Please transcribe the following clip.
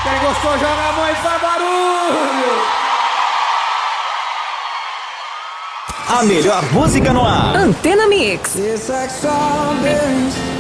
Quem gostou, joga a mão e faz barulho. A melhor música no ar. Antena Mix. It's like strawberries